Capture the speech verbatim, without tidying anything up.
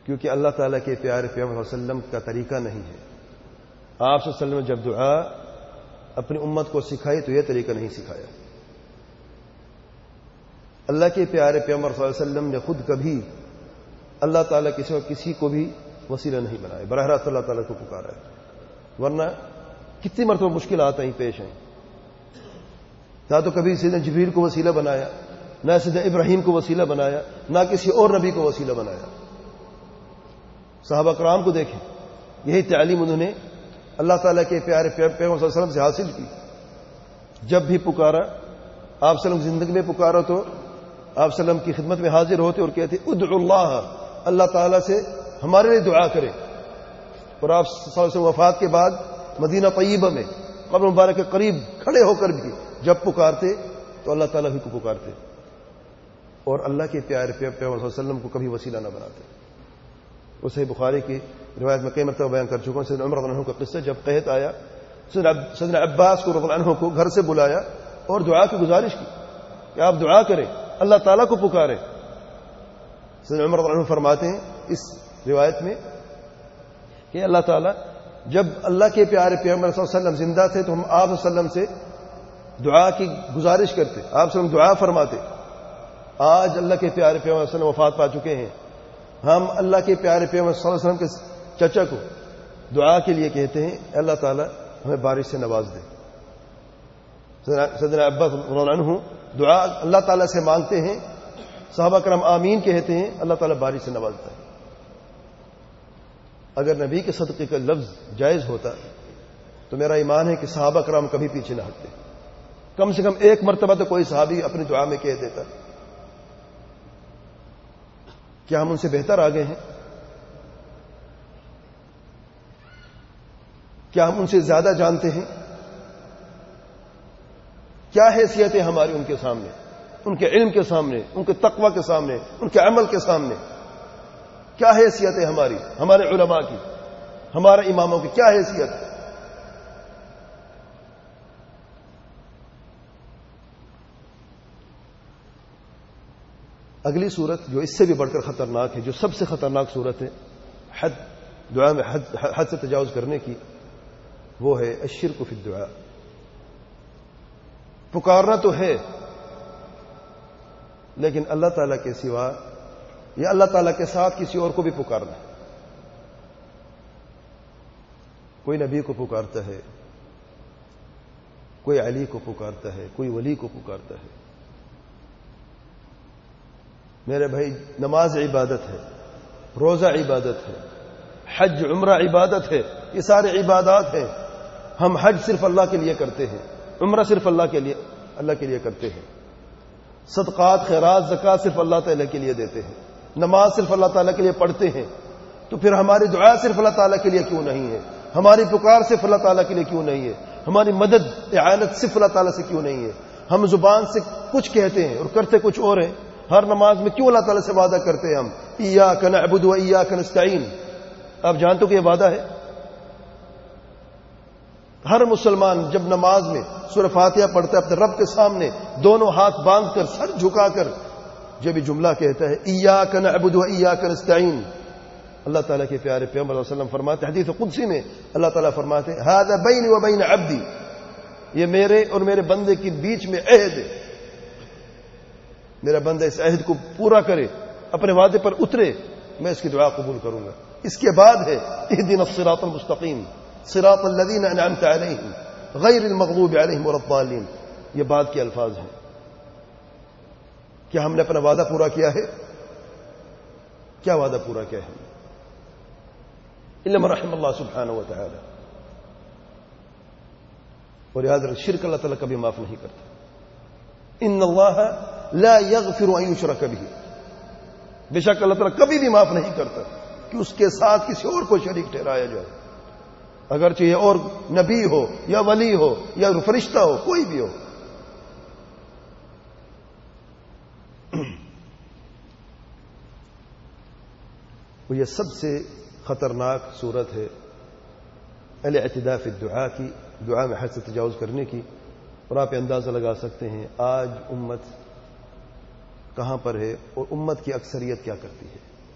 کیونکہ اللہ تعالیٰ کے پیارے پیغمبر صلی اللہ علیہ وسلم کا طریقہ نہیں ہے. آپ صلی اللہ علیہ وسلم نے جب دعا اپنی امت کو سکھائی تو یہ طریقہ نہیں سکھایا. اللہ کے پیارے پیغمبر صلی اللہ علیہ وسلم نے خود کبھی اللہ تعالیٰ کے سوا کسی کو بھی وسیلہ نہیں بنایا, براہ راست اللہ تعالیٰ کو پکارا ہے. ورنہ کتنی مرتبہ مشکلات آئیں پیش ہیں. نہ تو کبھی سیدنا جبریل کو وسیلہ بنایا, نہ سیدنا ابراہیم کو وسیلہ بنایا, نہ کسی اور نبی کو وسیلہ بنایا. صحابہ کرام کو دیکھیں, یہی تعلیم انہوں نے اللہ تعالیٰ کے پیارے پیغمبر صلی اللہ علیہ وسلم سے حاصل کی. جب بھی پکارا آپ صلی اللہ علیہ وسلم زندگی میں پکارا تو آپ صلی اللہ علیہ وسلم کی خدمت میں حاضر ہوتے اور کہتے ادعو اللہ, اللہ تعالیٰ سے ہمارے لیے دعا کرے. اور آپ صلی اللہ علیہ وسلم وفات کے بعد مدینہ طیبہ میں قبر مبارک کے قریب کھڑے ہو کر بھی جب پکارتے تو اللہ تعالیٰ ہی کو پکارتے اور اللہ کے پیارے پیغمبر صلی اللہ علیہ وسلم کو کبھی وسیلہ نہ بناتے. وہ صحیح بخاری کی روایت میں کئی مرتبہ بیان کر چکا ہوں. سیدنا عمر رضی اللہ عنہ کا قصہ, جب قحط آیا سیدنا عباس کو رضی اللہ عنہ کو گھر سے بلایا اور دعا کی گزارش کی کہ آپ دعا کریں, اللہ تعالیٰ کو پکاریں. سیدنا عمر رضی اللہ عنہ فرماتے ہیں اس روایت میں کہ اللہ تعالیٰ جب اللہ کے پیارے پیغمبر صلی اللہ علیہ وسلم زندہ تھے تو ہم آپ صلی اللہ علیہ وسلم سے دعا کی گزارش کرتے, آپ صلی اللہ علیہ وسلم دعا فرماتے. آج اللہ کے پیارے پیغمبر صلی اللہ علیہ وسلم وفات پا چکے ہیں, ہم اللہ کے پیارے پیغمبر صلی اللہ علیہ وسلم کے چچا کو دعا کے لیے کہتے ہیں اللہ تعالیٰ ہمیں بارش سے نواز دے. سیدنا عباس رضی اللہ عنہ دعا اللہ تعالیٰ سے مانگتے ہیں, صحابہ کرام آمین کہتے ہیں, اللہ تعالیٰ بارش سے نوازتا ہے. اگر نبی کے صدقے کا لفظ جائز ہوتا تو میرا ایمان ہے کہ صحابہ کرام کبھی پیچھے نہ ہٹتے. کم سے کم ایک مرتبہ تو کوئی صحابی اپنی دعا میں کہہ دیتا. کیا ہم ان سے بہتر آگے ہیں؟ کیا ہم ان سے زیادہ جانتے ہیں؟ کیا حیثیت ہے ہماری ان کے سامنے, ان کے علم کے سامنے, ان کے تقوی کے سامنے, ان کے عمل کے سامنے؟ کیا حیثیت ہے ہماری, ہمارے علماء کی, ہمارے اماموں کی کیا حیثیت ہے؟ اگلی صورت جو اس سے بھی بڑھ کر خطرناک ہے, جو سب سے خطرناک صورت ہے حد دعا میں حد, حد سے تجاوز کرنے کی, وہ ہے الشرک فی الدعاء. پکارنا تو ہے لیکن اللہ تعالیٰ کے سوا یا اللہ تعالیٰ کے ساتھ کسی اور کو بھی پکارنا ہے. کوئی نبی کو پکارتا ہے, کوئی علی کو پکارتا ہے, کوئی ولی کو پکارتا ہے. میرے بھائی, نماز عبادت ہے, روزہ عبادت ہے, حج عمرہ عبادت ہے, یہ سارے عبادات ہیں. ہم حج صرف اللہ کے لیے کرتے ہیں, عمرہ صرف اللہ کے لیے اللہ کے لیے کرتے ہیں, صدقات خیرات زکوٰۃ صرف اللہ تعالیٰ کے لیے دیتے ہیں, نماز صرف اللہ تعالیٰ کے لیے پڑھتے ہیں. تو پھر ہماری دعا صرف اللہ تعالیٰ کے لیے کیوں نہیں ہے؟ ہماری پکار صرف اللہ تعالیٰ کے لیے کیوں نہیں ہے؟ ہماری مدد اعانت صرف اللہ تعالیٰ سے کیوں نہیں ہے؟ ہم زبان سے کچھ کہتے ہیں اور کرتے کچھ اور ہیں. ہر نماز میں کیوں اللہ تعالیٰ سے وعدہ کرتے ہیں ہم ایاک نعبد و ایاک نستعین؟ آپ جانتے ہو کہ یہ وعدہ ہے. ہر مسلمان جب نماز میں سورہ فاتحہ پڑھتا ہے اپنے رب کے سامنے دونوں ہاتھ باندھ کر سر جھکا کر جو بھی جملہ کہتا ہے ایاک نعبد و ایاک نستعین, اللہ تعالیٰ کے پیارے پیغمبر صلی اللہ علیہ وسلم فرماتے ہیں حدیث قدسی میں, اللہ تعالیٰ فرماتے ہیں ھذا بینی و بین عبدی, یہ میرے اور میرے بندے کے بیچ میں عہد ہے. میرا بندہ اس عہد کو پورا کرے, اپنے وعدے پر اترے, میں اس کی دعا قبول کروں گا. اس کے بعد ہے اہدنا الصراط المستقیم صراط الذین انعمت علیہم غیر المغضوب علیہم ولا الضالین. یہ بات کے الفاظ ہیں. کیا ہم نے اپنا وعدہ پورا کیا ہے؟ کیا وعدہ پورا کیا ہے؟ الا من رحم اللہ سبحانہ و تعالی. اور یاد رکھ, شرک اللہ تعالیٰ کبھی معاف نہیں کرتا. ان اللہ لا یغفر ان یشرک بہ, بے شک اللہ تعالیٰ کبھی بھی معاف نہیں کرتا کہ اس کے ساتھ کسی اور کو شریک ٹھہرایا جائے, اگرچہ یہ اور نبی ہو یا ولی ہو یا فرشتہ ہو, کوئی بھی ہو. وہ یہ سب سے خطرناک صورت ہے الاعتداء فی الدعاء کی, دعا میں حد سے تجاوز کرنے کی. اور آپ اندازہ لگا سکتے ہیں آج امت کہاں پر ہے اور امت کی اکثریت کیا کرتی ہے.